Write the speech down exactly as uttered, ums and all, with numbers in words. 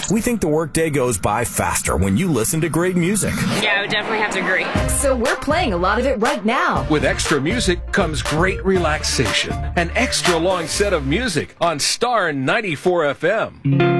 We think the workday goes by faster when you listen to great music. Yeah, I would definitely have to agree. So we're playing a lot of it right now. With extra music comes great relaxation. An extra long set of music on Star ninety-four F M.